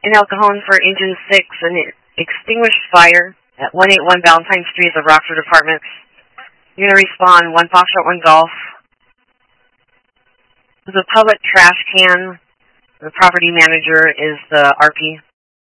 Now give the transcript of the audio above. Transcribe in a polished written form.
in El Cajon for Engine 6, an extinguished fire at 181 Valentine Street of Rockford Apartments. You're going to respond 1 Foxtrot 1 Golf. There's a public trash can. The property manager is the RP.